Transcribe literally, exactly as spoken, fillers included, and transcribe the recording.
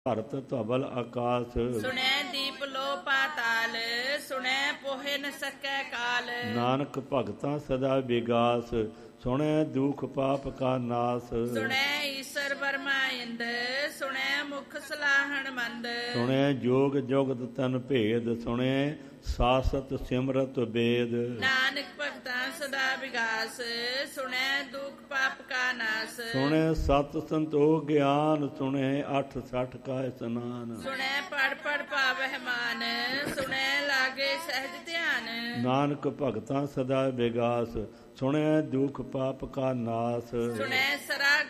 ਧਰਤ ਧਵਲ ਆਕਾਸ। ਸੁਣੈ ਦੀਪ ਲੋ ਪਾਤਾਲ, ਸੁਣੈ ਪੋਹੇ ਨ ਸਕੈ ਕਾਲ। ਨਾਨਕ ਭਗਤਾਂ ਸਦਾ ਵਿਗਾਸ, ਸੁਣੈ ਦੁਖ ਪਾਪ ਕਾ ਨਾਸ। ਸੁਣੈ ਈਸਰ ਬਰਮਾ ਇੰਦ, ਸੁਣੈ ਮੁਖ ਸਲਾਹਣ ਮੰਦ। ਸੁਣੈ ਜੋਗ ਜੁਗਤ ਤਨ ਭੇਦ, ਸੁਣੈ ਸਾਸਤ ਸਿਮਰਤ ਵੇਦ। ਨਾਨਕ ਭਗਤਾਂ ਸਦਾ ਵਿਗਾਸ, ਸੁਣੈ ਦੁਖ ਪਾਪ ਕਾ ਨਾਸ। ਸੁਣੈ ਸਤ ਸੰਤੋਖ ਗਿਆਨ, ਸੁਣੈ ਅੱਠ ਸਠ ਕਾ ਇਸਨਾਨ। ਸੁਣੈ ਪੜ ਪੜ ਪਾਵਹਿ ਮਾਨ, ਸੁਣੈ ਲਾਗੇ ਸਹਿਜ ਧਿਆਨ। ਨਾਨਕ ਭਗਤਾਂ ਸਦਾ ਵਿਗਾਸ, ਸੁਣੈ ਦੁਖ ਪਾਪ ਕਾ ਨਾਸ। ਸੁਣੈ ਸਰਾ